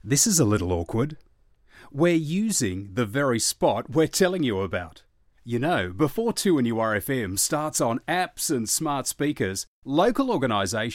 This is a little awkward. We're using the very spot we're telling you about. You know, before 2NURFM starts on apps and smart speakers, local organisations